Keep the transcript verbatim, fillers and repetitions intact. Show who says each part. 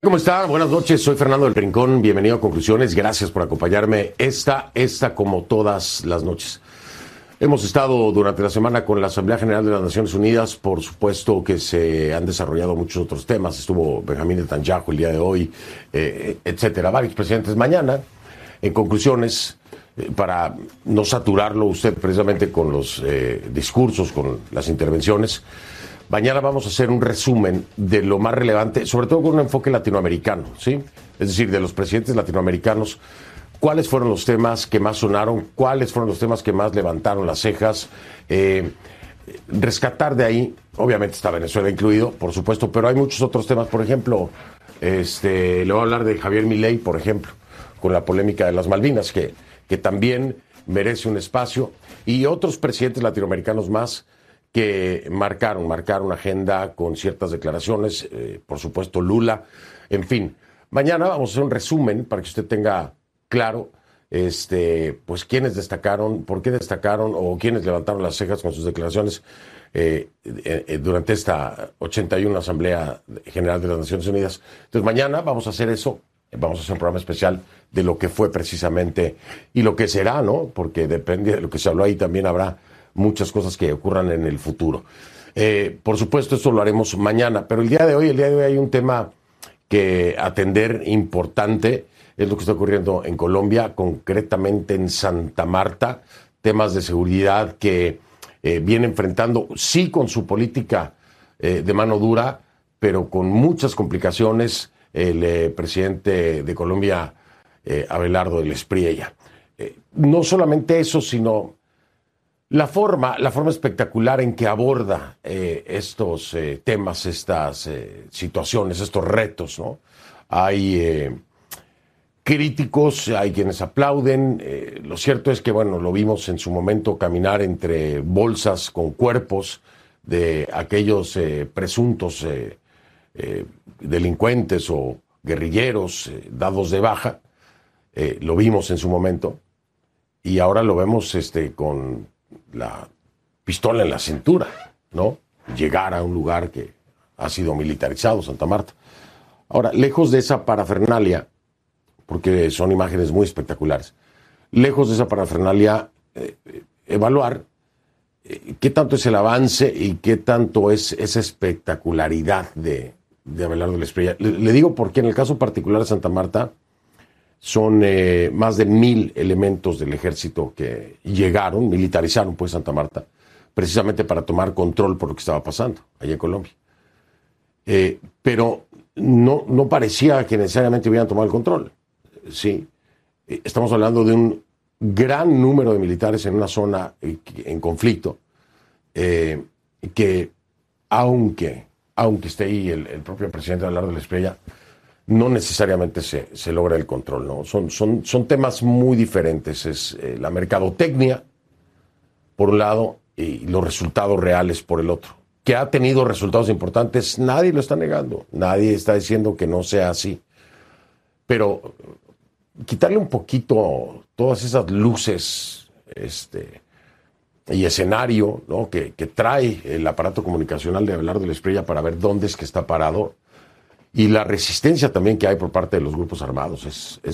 Speaker 1: ¿Cómo están? Buenas noches, soy Fernando del Rincón, bienvenido a Conclusiones, gracias por acompañarme esta, esta como todas las noches. Hemos estado durante la semana con la Asamblea General de las Naciones Unidas, por supuesto que se han desarrollado muchos otros temas, estuvo Benjamín Netanyahu el día de hoy, eh, etcétera, varios presidentes mañana. En conclusiones, eh, para no saturarlo usted precisamente con los eh, discursos, con las intervenciones, mañana vamos a hacer un resumen de lo más relevante, sobre todo con un enfoque latinoamericano, ¿sí? Es decir, de los presidentes latinoamericanos, cuáles fueron los temas que más sonaron, cuáles fueron los temas que más levantaron las cejas, eh, rescatar de ahí, obviamente está Venezuela incluido, por supuesto, pero hay muchos otros temas, por ejemplo, este, le voy a hablar de Javier Milei, por ejemplo, con la polémica de las Malvinas, que, que también merece un espacio, y otros presidentes latinoamericanos más, que marcaron, marcaron agenda con ciertas declaraciones, eh, por supuesto Lula, en fin. Mañana vamos a hacer un resumen para que usted tenga claro este, pues quiénes destacaron, por qué destacaron o quiénes levantaron las cejas con sus declaraciones eh, eh, durante esta ochenta y una Asamblea General de las Naciones Unidas. Entonces mañana vamos a hacer eso, vamos a hacer un programa especial de lo que fue precisamente y lo que será, ¿no? Porque depende de lo que se habló ahí, también habrá muchas cosas que ocurran en el futuro. Eh, por supuesto, esto lo haremos mañana, pero el día de hoy, el día de hoy hay un tema que atender importante, es lo que está ocurriendo en Colombia, concretamente en Santa Marta, temas de seguridad que eh, viene enfrentando, sí con su política eh, de mano dura, pero con muchas complicaciones, el eh, presidente de Colombia, eh, Abelardo del Espriella. Eh, no solamente eso, sino La forma, la forma espectacular en que aborda eh, estos eh, temas, estas eh, situaciones, estos retos, ¿no? Hay eh, críticos, hay quienes aplauden. Eh, lo cierto es que, bueno, lo vimos en su momento caminar entre bolsas con cuerpos de aquellos eh, presuntos eh, eh, delincuentes o guerrilleros eh, dados de baja. Eh, lo vimos en su momento y ahora lo vemos este, con la pistola en la cintura, ¿no? Llegar a un lugar que ha sido militarizado, Santa Marta. Ahora, lejos de esa parafernalia, porque son imágenes muy espectaculares, lejos de esa parafernalia, eh, evaluar eh, qué tanto es el avance y qué tanto es esa espectacularidad de, de Abelardo del Espriella. Le, le digo porque en el caso particular de Santa Marta, son eh, más de mil elementos del ejército que llegaron, militarizaron pues Santa Marta, precisamente para tomar control por lo que estaba pasando allá en Colombia. Eh, pero no, no parecía que necesariamente hubieran tomado el control. Sí, eh, estamos hablando de un gran número de militares en una zona eh, en conflicto, eh, que aunque, aunque esté ahí el, el propio presidente Abelardo del Espriella, no necesariamente se, se logra el control, ¿no? Son, son, son temas muy diferentes. Es eh, la mercadotecnia, por un lado, y los resultados reales por el otro. Que ha tenido resultados importantes, nadie lo está negando. Nadie está diciendo que no sea así. Pero quitarle un poquito todas esas luces este, y escenario, ¿no? que, que trae el aparato comunicacional de Abelardo del Espriella para ver dónde es que está parado, y la resistencia también que hay por parte de los grupos armados es, es